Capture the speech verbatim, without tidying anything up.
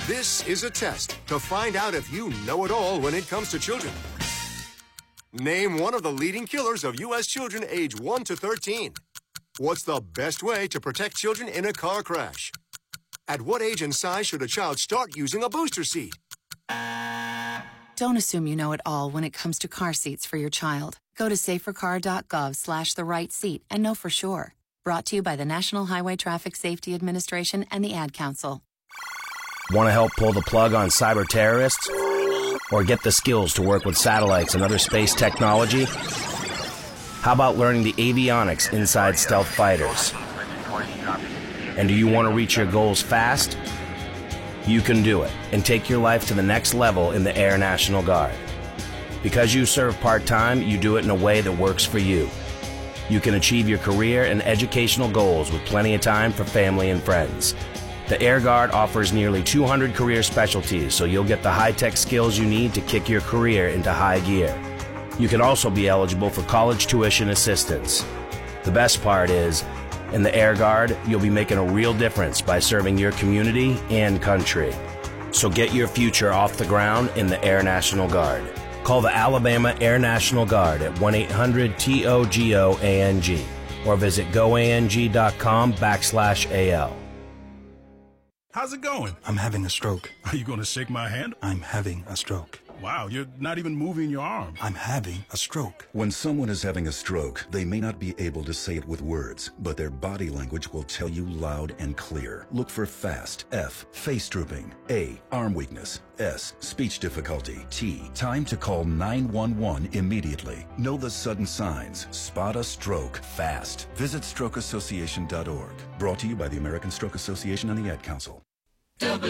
This is a test to find out if you know it all when it comes to children. Name one of the leading killers of U S children age one to thirteen. What's the best way to protect children in a car crash? At what age and size should a child start using a booster seat? Don't assume you know it all when it comes to car seats for your child. Go to safercar.gov slash the right seat and know for sure. Brought to you by the National Highway Traffic Safety Administration and the Ad Council. Want to help pull the plug on cyber terrorists? Or get the skills to work with satellites and other space technology? How about learning the avionics inside stealth fighters? And do you want to reach your goals fast? You can do it and take your life to the next level in the Air National Guard. Because you serve part-time, you do it in a way that works for you. You can achieve your career and educational goals with plenty of time for family and friends. The Air Guard offers nearly two hundred career specialties, so you'll get the high-tech skills you need to kick your career into high gear. You can also be eligible for college tuition assistance. The best part is, in the Air Guard, you'll be making a real difference by serving your community and country. So get your future off the ground in the Air National Guard. Call the Alabama Air National Guard at one eight hundred T O G O A N G or visit goang.com backslash AL. How's it going? I'm having a stroke. Are you going to shake my hand? I'm having a stroke. Wow, you're not even moving your arm. I'm having a stroke. When someone is having a stroke, they may not be able to say it with words, but their body language will tell you loud and clear. Look for FAST. F, face drooping. A, arm weakness. S, speech difficulty. T, time to call nine one one immediately. Know the sudden signs. Spot a stroke fast. Visit stroke association dot org. Brought to you by the American Stroke Association and the Ad Council.